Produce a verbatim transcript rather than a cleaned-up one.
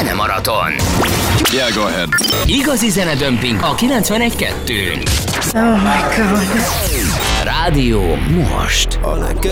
Zenemaraton. Yeah, go ahead. Igazi zenedömping a kilencvenegy kettőn. Oh my God. Rádió most.